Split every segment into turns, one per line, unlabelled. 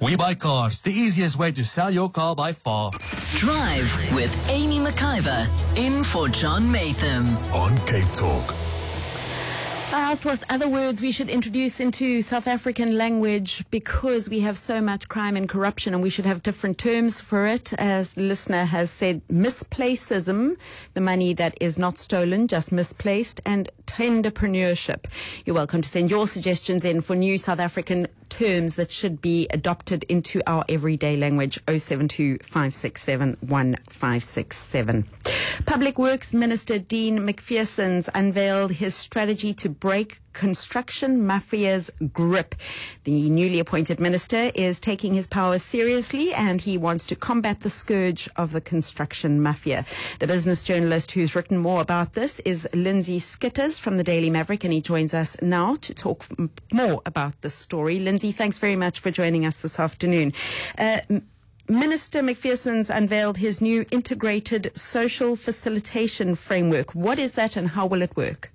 We Buy Cars, the easiest way to sell your car by far.
Drive with Amy McIver, in for John Matham.
On Cape Talk.
I asked what other words we should introduce into South African language because we have so much crime and corruption and we should have different terms for it. As the listener has said, misplacism, the money that is not stolen, just misplaced, and tenderpreneurship. You're welcome to send your suggestions in for new South African terms that should be adopted into our everyday language. 072 567 1567. Public Works Minister Dean McPherson's unveiled his strategy to break construction mafia's grip. The newly appointed minister is taking his powers seriously and he wants to combat the scourge of the construction mafia. The business journalist who's written more about this is Lindsay Skitters from the Daily Maverick, and he joins us now to talk more about this story. Lindsay, thanks very much for joining us this afternoon. Minister McPherson's unveiled his new integrated social facilitation framework. What is that and how will it work?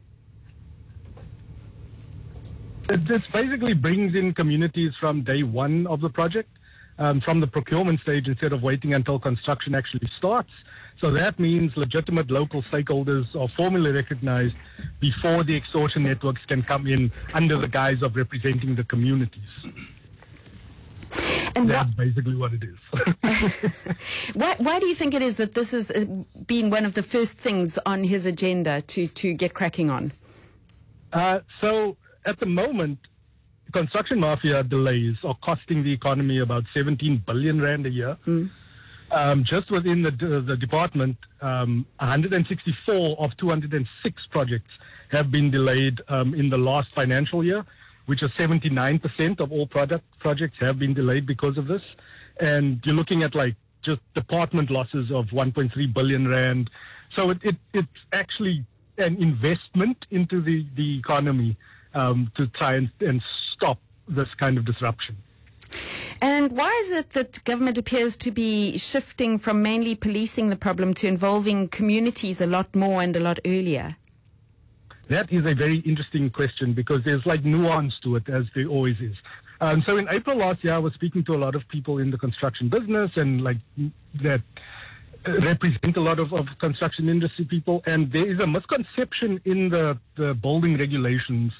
This basically brings in communities from day one of the project, from the procurement stage instead of waiting until construction actually starts. So that means legitimate local stakeholders are formally recognized before the extortion networks can come in under the guise of representing the communities. And that's basically what it is.
Why do you think it is that this has been one of the first things on his agenda to get cracking on?
So at the moment, construction mafia delays are costing the economy about 17 billion rand a year. Just within the department, 164 of 206 projects have been delayed in the last financial year, which is 79% of all projects have been delayed because of this. And you're looking at like just department losses of 1.3 billion rand. So it's actually an investment into the economy to try and stop this kind of disruption.
And why is it that government appears to be shifting from mainly policing the problem to involving communities a lot more and a lot earlier?
That is a very interesting question because there's like nuance to it, as there always is. So in April last year, I was speaking to a lot of people in the construction business and like that represent a lot of construction industry people. And there is a misconception in the building regulations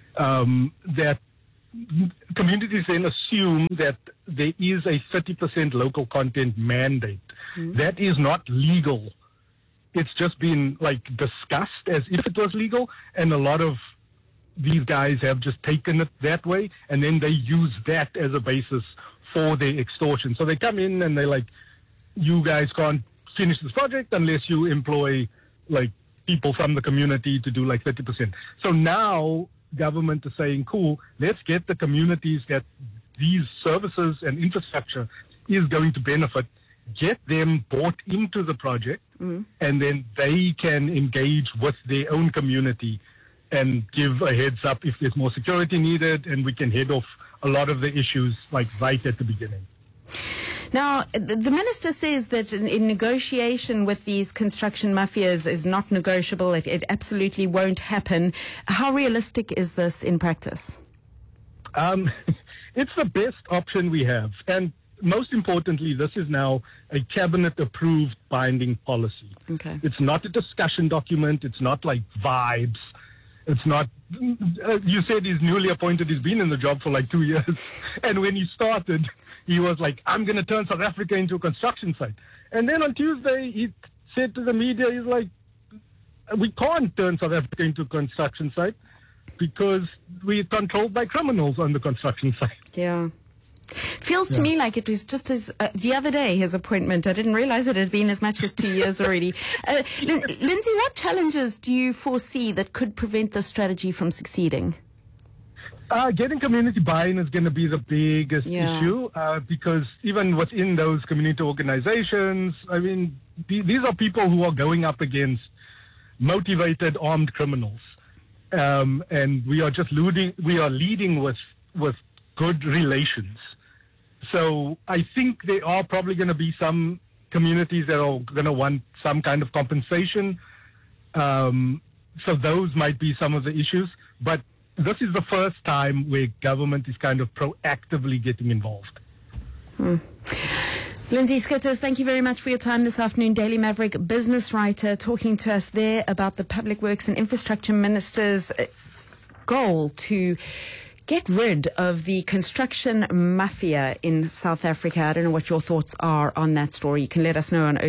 that communities then assume that there is a 30% local content mandate. That is not legal. It's just been like discussed as if it was legal, and a lot of these guys have just taken it that way, and then they use that as a basis for their extortion. So they come in and they're like, you guys can't finish this project unless you employ like people from the community to do like 30%. So now government is saying, cool, let's get the communities that these services and infrastructure is going to benefit, get them bought into the project, and then they can engage with their own community and give a heads up if there's more security needed, and we can head off a lot of the issues like right at the beginning.
Now, the minister says that in negotiation with these construction mafias is not negotiable. It absolutely won't happen. How realistic is this in practice?
It's the best option we have. And most importantly, this is now a cabinet-approved binding policy.
Okay.
It's not a discussion document. It's not like vibes. It's not, you said he's newly appointed. He's been in the job for like 2 years. And when he started, he was like, I'm going to turn South Africa into a construction site. And then on Tuesday, he said to the media, he's like, we can't turn South Africa into a construction site because we're controlled by criminals on the construction site.
Yeah. Feels to me like it was just as the other day, his appointment. I didn't realize it had been as much as 2 years already. Lindsay, what challenges do you foresee that could prevent this strategy from succeeding?
Getting community buy-in is going to be the biggest issue because even within those community organizations, I mean, these are people who are going up against motivated armed criminals. And we are just leading with good relations. So I think there are probably going to be some communities that are going to want some kind of compensation. So those might be some of the issues. But this is the first time where government is kind of proactively getting involved.
Lindsay Skitters, thank you very much for your time this afternoon. Daily Maverick business writer, talking to us there about the Public Works and Infrastructure Minister's goal to get rid of the construction mafia in South Africa. I don't know what your thoughts are on that story. You can let us know on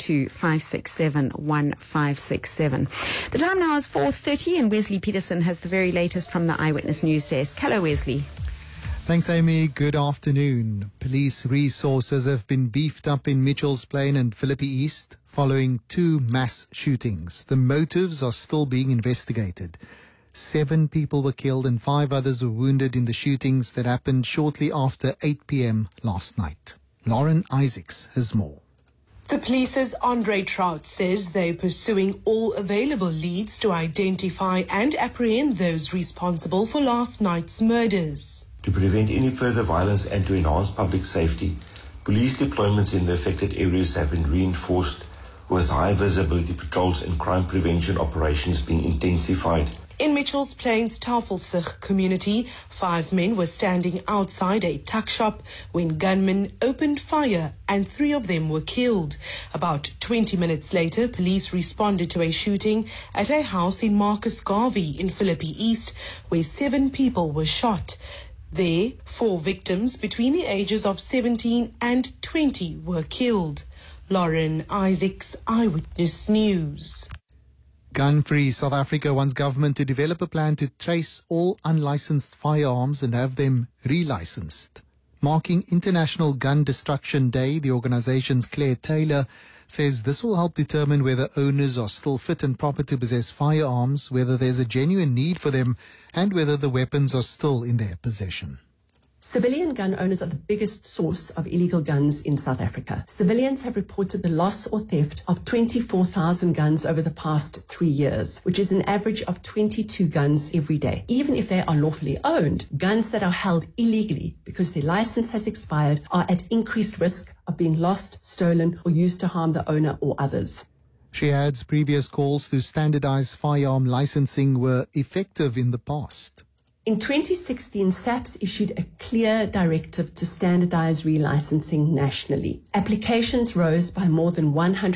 072-567-1567. The time now is 4:30 and Wesley Peterson has the very latest from the Eyewitness News Desk. Hello, Wesley.
Thanks, Amy. Good afternoon. Police resources have been beefed up in Mitchells Plain and Philippi East following 2 mass shootings. The motives are still being investigated. 7 people were killed and 5 others were wounded in the shootings that happened shortly after 8 p.m. last night. Lauren Isaacs has more.
The police's Andre Trout says they're pursuing all available leads to identify and apprehend those responsible for last night's murders.
To prevent any further violence and to enhance public safety, police deployments in the affected areas have been reinforced, with high visibility patrols and crime prevention operations being intensified.
In Mitchells Plain's Tafelsig community, 5 men were standing outside a tuck shop when gunmen opened fire and 3 of them were killed. About 20 minutes later, police responded to a shooting at a house in Marcus Garvey in Philippi East, where 7 people were shot. There, 4 victims between the ages of 17 and 20 were killed. Lauren Isaacs, Eyewitness News.
Gun-Free South Africa wants government to develop a plan to trace all unlicensed firearms and have them relicensed. Marking International Gun Destruction Day, the organization's Claire Taylor says this will help determine whether owners are still fit and proper to possess firearms, whether there's a genuine need for them, and whether the weapons are still in their possession.
Civilian gun owners are the biggest source of illegal guns in South Africa. Civilians have reported the loss or theft of 24,000 guns over the past 3 years, which is an average of 22 guns every day. Even if they are lawfully owned, guns that are held illegally because their license has expired are at increased risk of being lost, stolen, or used to harm the owner or others.
She adds previous calls to standardize firearm licensing were effective in the past.
In 2016, SAPS issued a clear directive to standardize relicensing nationally. Applications rose by more than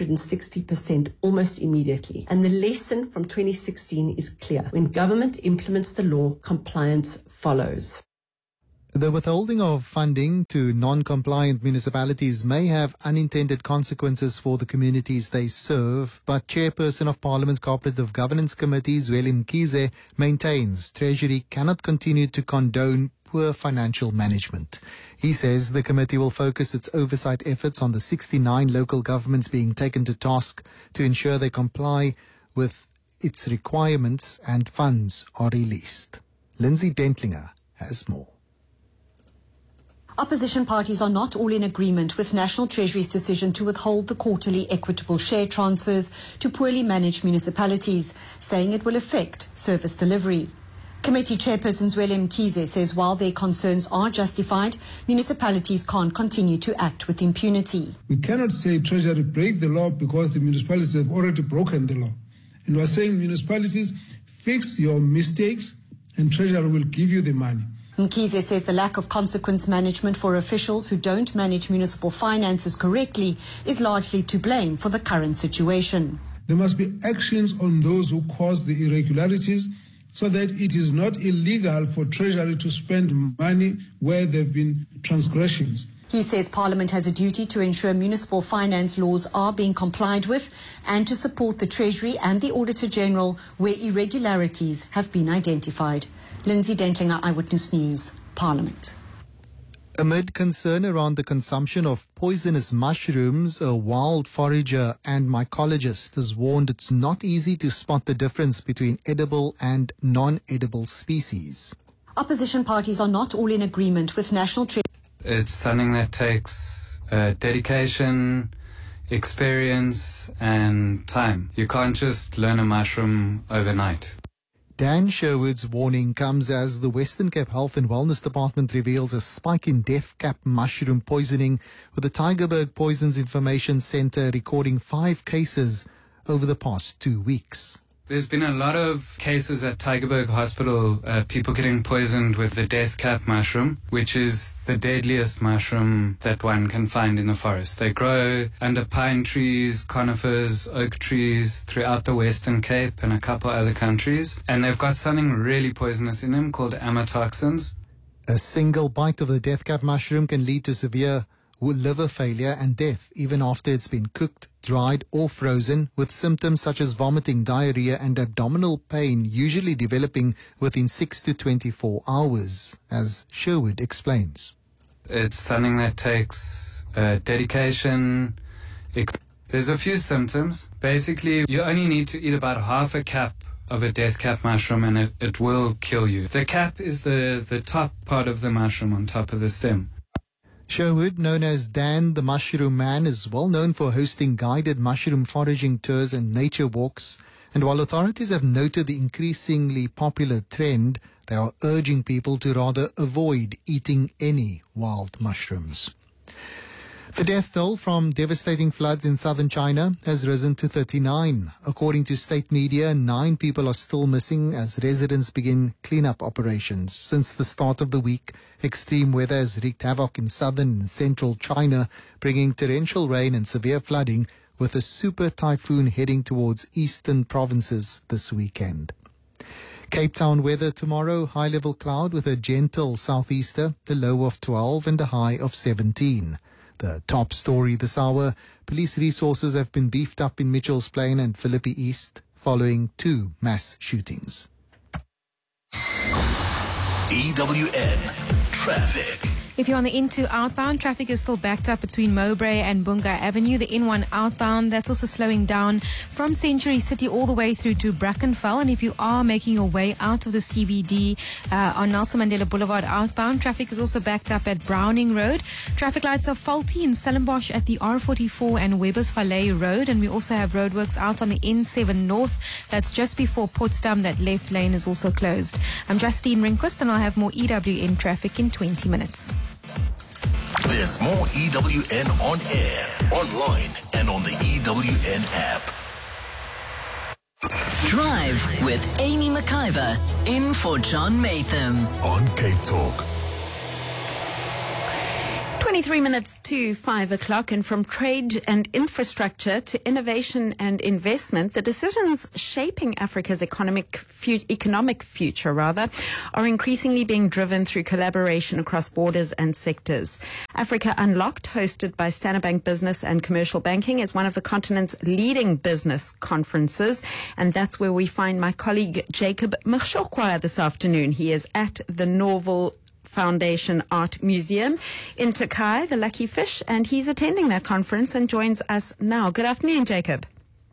160% almost immediately. And the lesson from 2016 is clear. When government implements the law, compliance follows.
The withholding of funding to non-compliant municipalities may have unintended consequences for the communities they serve, but Chairperson of Parliament's Cooperative Governance Committee, Zweli Mkhize, maintains Treasury cannot continue to condone poor financial management. He says the committee will focus its oversight efforts on the 69 local governments being taken to task to ensure they comply with its requirements and funds are released. Lindsay Dentlinger has more.
Opposition parties are not all in agreement with National Treasury's decision to withhold the quarterly equitable share transfers to poorly managed municipalities, saying it will affect service delivery. Committee Chairperson Zweli Mkhize says while their concerns are justified, municipalities can't continue to act with impunity.
We cannot say Treasury break the law because the municipalities have already broken the law. And we're saying municipalities, fix your mistakes and Treasury will give you the money.
Mkhize says the lack of consequence management for officials who don't manage municipal finances correctly is largely to blame for the current situation.
There must be actions on those who cause the irregularities so that it is not illegal for Treasury to spend money where there have been transgressions.
He says Parliament has a duty to ensure municipal finance laws are being complied with and to support the Treasury and the Auditor General where irregularities have been identified. Lindsay Dentlinger, Eyewitness News, Parliament.
Amid concern around the consumption of poisonous mushrooms, a wild forager and mycologist has warned it's not easy to spot the difference between edible and non-edible species.
Opposition parties are not all in agreement with National Treasury.
It's something that takes dedication, experience and time. You can't just learn a mushroom overnight.
Dan Sherwood's warning comes as the Western Cape Health and Wellness Department reveals a spike in death cap mushroom poisoning, with the Tygerberg Poisons Information Centre recording 5 cases over the past 2 weeks.
There's been a lot of cases at Tygerberg Hospital, people getting poisoned with the death cap mushroom, which is the deadliest mushroom that one can find in the forest. They grow under pine trees, conifers, oak trees throughout the Western Cape and a couple other countries. And they've got something really poisonous in them called amatoxins.
A single bite of the death cap mushroom can lead to severe liver failure and death even after it's been cooked, dried or frozen, with symptoms such as vomiting, diarrhea and abdominal pain usually developing within 6 to 24 hours, as Sherwood explains.
It's something that takes dedication. There's a few symptoms. Basically, you only need to eat about half a cap of a death cap mushroom and it will kill you. The cap is the top part of the mushroom on top of the stem.
Sherwood, known as Dan the Mushroom Man, is well known for hosting guided mushroom foraging tours and nature walks. And while authorities have noted the increasingly popular trend, they are urging people to rather avoid eating any wild mushrooms. The death toll from devastating floods in southern China has risen to 39. According to state media, 9 people are still missing as residents begin cleanup operations. Since the start of the week, extreme weather has wreaked havoc in southern and central China, bringing torrential rain and severe flooding, with a super typhoon heading towards eastern provinces this weekend. Cape Town weather tomorrow, high-level cloud with a gentle southeaster, a low of 12 and a high of 17. The top story this hour, police resources have been beefed up in Mitchell's Plain and Philippi East following 2 mass shootings.
EWN Traffic.
If you're on the in-to outbound, traffic is still backed up between Mowbray and Bunga Avenue. The in1 outbound, that's also slowing down from Century City all the way through to Brackenfell. And if you are making your way out of the CBD on Nelson Mandela Boulevard outbound, traffic is also backed up at Browning Road. Traffic lights are faulty in Stellenbosch at the R44 and Weber's Valley Road. And we also have roadworks out on the N7 North. That's just before Potsdam. That left lane is also closed. I'm Justine Rinquist, and I'll have more EWN traffic in 20 minutes.
There's more EWN on air, online, and on the EWN app.
Drive with Amy McIver, in for John Matham.
On Cape Talk.
23 minutes to 5 o'clock, and from trade and infrastructure to innovation and investment, the decisions shaping Africa's economic future are increasingly being driven through collaboration across borders and sectors. Africa Unlocked, hosted by Standard Bank Business and Commercial Banking, is one of the continent's leading business conferences, and that's where we find my colleague Jacob Mshokwa this afternoon. He is at the Norval Foundation Art Museum in Tokai, the Lucky Fish, and he's attending that conference and joins us now. Good afternoon, Jacob.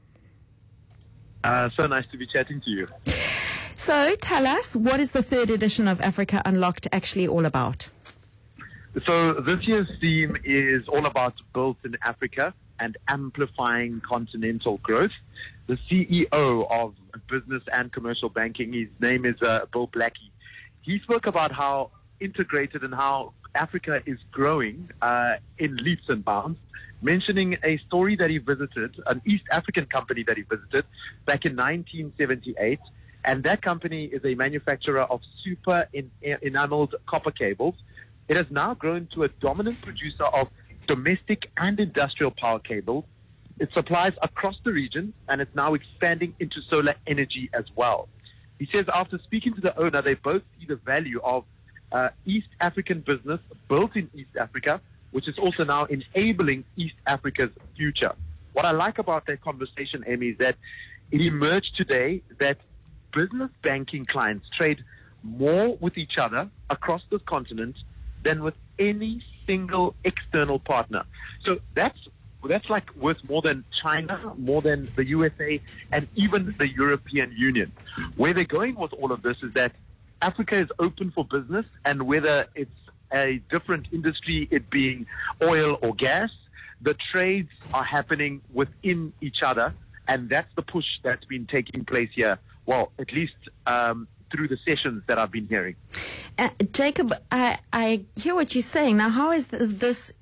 So nice to be chatting to you.
So tell us, what is the 3rd edition of Africa Unlocked actually all about?
So this year's theme is all about Built in Africa and amplifying continental growth. The CEO of Business and Commercial Banking, his name is Bill Blackie. He spoke about how integrated and how Africa is growing in leaps and bounds, mentioning a story that he visited, an East African company that he visited back in 1978. And that company is a manufacturer of super enameled copper cables. It has now grown to a dominant producer of domestic and industrial power cables. It supplies across the region, and it's now expanding into solar energy as well. He says after speaking to the owner, they both see the value of East African business built in East Africa, which is also now enabling East Africa's future. What I like about that conversation, Amy, is that it emerged today that business banking clients trade more with each other across this continent than with any single external partner. So that's like worth more than China, more than the USA, and even the European Union. Where they're going with all of this is that Africa is open for business, and whether it's a different industry, it being oil or gas, the trades are happening within each other, and that's the push that's been taking place here. Well, at least through the sessions that I've been hearing.
Jacob, I hear what you're saying. Now, how is this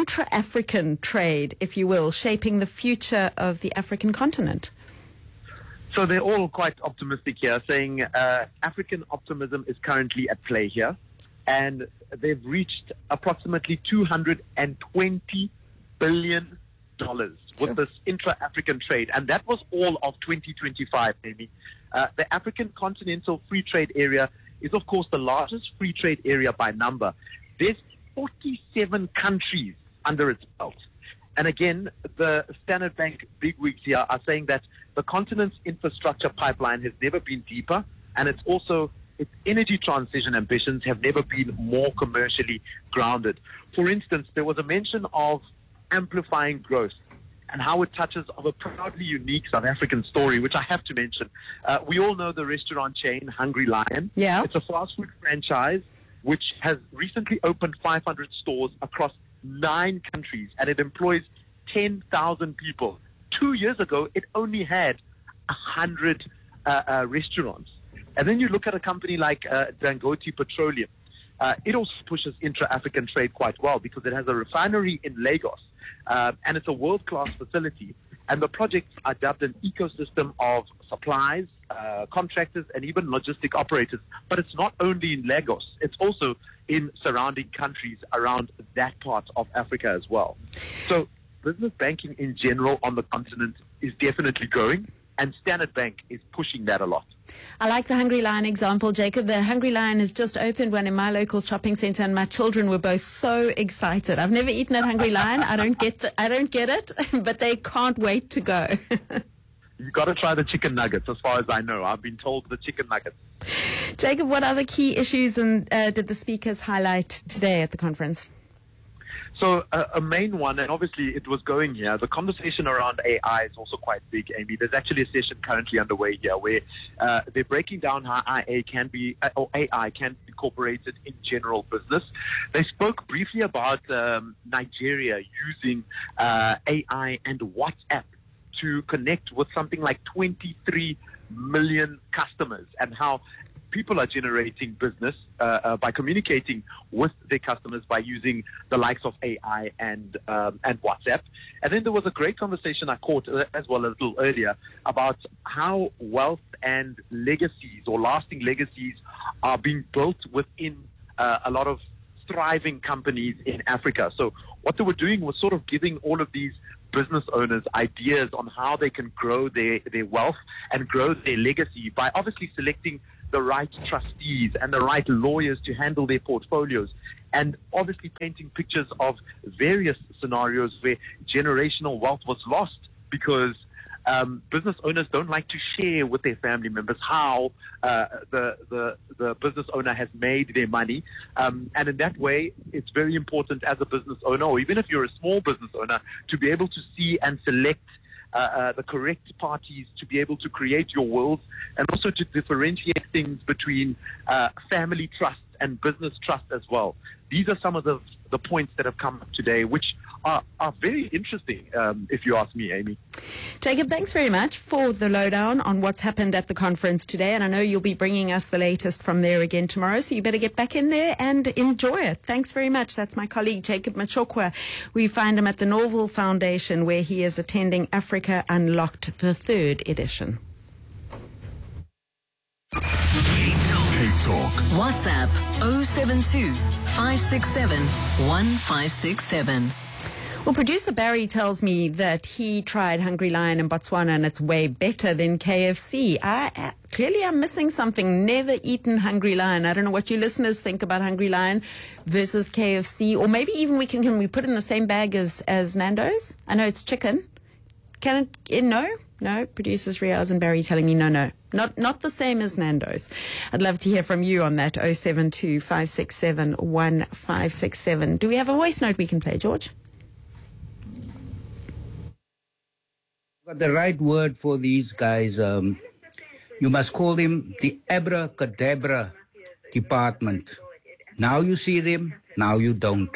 intra-African trade, if you will, shaping the future of the African continent?
So they're all quite optimistic here, saying African optimism is currently at play here. And they've reached approximately $220 billion with this intra-African trade. And that was all of 2025, Amy. The African Continental Free Trade Area is, of course, the largest free trade area by number. There's 47 countries under its belt. And again, the Standard Bank bigwigs here are saying that the continent's infrastructure pipeline has never been deeper, and it's also its energy transition ambitions have never been more commercially grounded. For instance, there was a mention of amplifying growth and how it touches on a proudly unique South African story, which I have to mention. We all know the restaurant chain Hungry Lion.
Yeah.
It's a fast food franchise which has recently opened 500 stores across 9 countries, and it employs 10,000 people. 2 years ago, it only had 100 restaurants. And then you look at a company like Dangote Petroleum. It also pushes intra-African trade quite well because it has a refinery in Lagos, and it's a world-class facility. And the projects are dubbed an ecosystem of supplies, contractors, and even logistic operators. But it's not only in Lagos. It's also in surrounding countries around that part of Africa as well. So business banking in general on the continent is definitely growing, and Standard Bank is pushing that a lot.
I like the Hungry Lion example, Jacob. The Hungry Lion has just opened one in my local shopping centre, and my children were both so excited. I've never eaten at Hungry Lion. I don't get it, but they can't wait to go.
You've got to try the chicken nuggets, as far as I know. I've been told the chicken nuggets.
Jacob, what other key issues did the speakers highlight today at the conference?
So a main one, and obviously it was going here, the conversation around AI is also quite big, Amy. There's actually a session currently underway here where they're breaking down how AI can be incorporated in general business. They spoke briefly about Nigeria using AI and WhatsApp to connect with something like 23 million customers, and how people are generating business by communicating with their customers by using the likes of AI and WhatsApp. And then there was a great conversation I caught as well a little earlier about how wealth and legacies or lasting legacies are being built within a lot of thriving companies in Africa. So what they were doing was sort of giving all of these business owners ideas on how they can grow their wealth and grow their legacy by obviously selecting the right trustees and the right lawyers to handle their portfolios, and obviously painting pictures of various scenarios where generational wealth was lost because business owners don't like to share with their family members how the business owner has made their money. And in that way, it's very important as a business owner, or even if you're a small business owner, to be able to see and select the correct parties to be able to create your wills, and also to differentiate things between family trust and business trust as well. These are some of the points that have come up today, which are very interesting, if you ask me, Amy.
Jacob, thanks very much for the lowdown on what's happened at the conference today. And I know you'll be bringing us the latest from there again tomorrow, so you better get back in there and enjoy it. Thanks very much. That's my colleague, Jacob Machokwa. We find him at the Norville Foundation, where he is attending Africa Unlocked, the 3rd edition.
Cape Talk.
WhatsApp 072 567 1567.
Well, producer Barry tells me that he tried Hungry Lion in Botswana and it's way better than KFC. Clearly I'm missing something. Never eaten Hungry Lion. I don't know what you listeners think about Hungry Lion versus KFC, or maybe even can we put it in the same bag as Nando's? I know it's chicken. Can it? No. Producers Riaz and Barry telling me no. Not the same as Nando's. I'd love to hear from you on that 072 567 1567. Do we have a voice note we can play, George?
Got the right word for these guys. You must call them the abracadabra department. Now you see them, now you don't.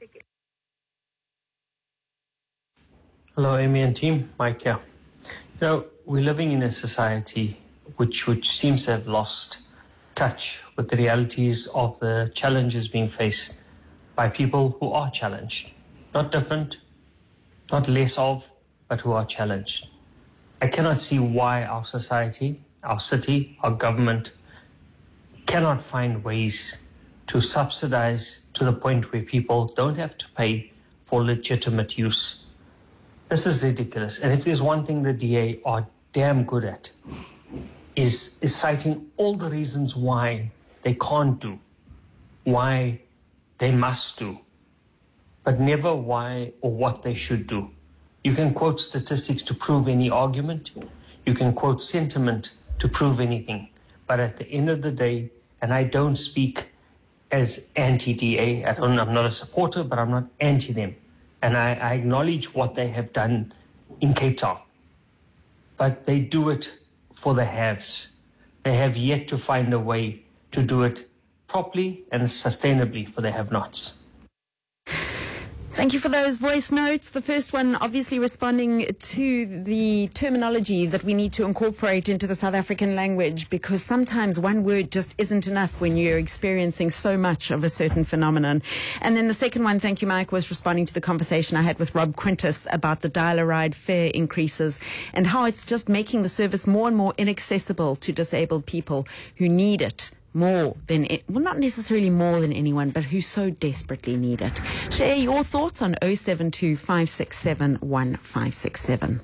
Hello, Amy and team. Mike here. You know, we're living in a society which seems to have lost touch with the realities of the challenges being faced by people who are challenged. Not different, not less of, but who are challenged. I cannot see why our society, our city, our government cannot find ways to subsidize to the point where people don't have to pay for legitimate use. This is ridiculous. And if there's one thing the DA are damn good at, is citing all the reasons why they can't do, why they must do, but never why or what they should do. You can quote statistics to prove any argument. You can quote sentiment to prove anything. But at the end of the day, and I don't speak as anti-DA, I'm not a supporter, but I'm not anti them. And I acknowledge what they have done in Cape Town. But they do it for the haves. They have yet to find a way to do it properly and sustainably for the have-nots.
Thank you for those voice notes. The first one obviously responding to the terminology that we need to incorporate into the South African language, because sometimes one word just isn't enough when you're experiencing so much of a certain phenomenon. And then the second one, thank you, Mike, was responding to the conversation I had with Rob Quintus about the dial-a-ride fare increases and how it's just making the service more and more inaccessible to disabled people who need it more than, well, not necessarily more than anyone, but who so desperately need it. Share your thoughts on 072 567 1567.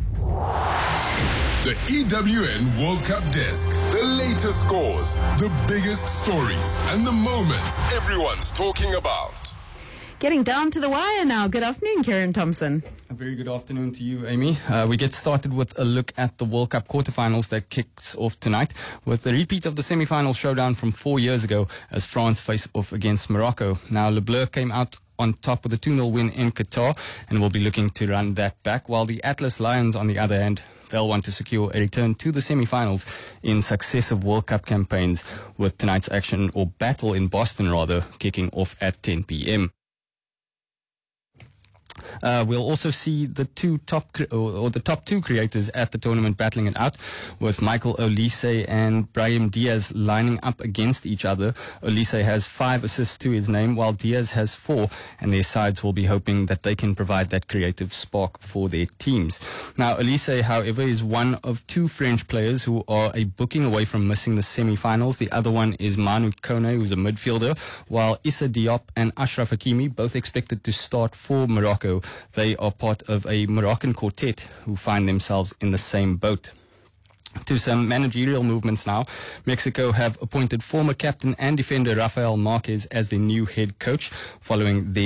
The EWN World Cup Desk. The latest scores, the biggest stories, and the moments everyone's talking about.
Getting down to the wire now. Good afternoon, Kieran Thompson.
A very good afternoon to you, Amy. We get started with a look at the World Cup quarterfinals that kicks off tonight with a repeat of the semi-final showdown from 4 years ago as France face off against Morocco. Now, Le Bleu came out on top with a 2-0 win in Qatar and will be looking to run that back, while the Atlas Lions, on the other hand, they'll want to secure a return to the semi-finals in successive World Cup campaigns, with tonight's action, or battle in Boston rather, kicking off at 10 p.m. We'll also see the top two creators at the tournament battling it out, with Michael Olise and Brahim Diaz lining up against each other. Olise has 5 assists to his name, while Diaz has 4, and their sides will be hoping that they can provide that creative spark for their teams. Now, Olise, however, is one of 2 French players who are a booking away from missing the semi-finals. The other one is Manu Kone, who's a midfielder, while Issa Diop and Ashraf Hakimi, both expected to start for Morocco. They are part of a Moroccan quartet who find themselves in the same boat. To some managerial movements now. Mexico have appointed former captain and defender Rafael Marquez as their new head coach following their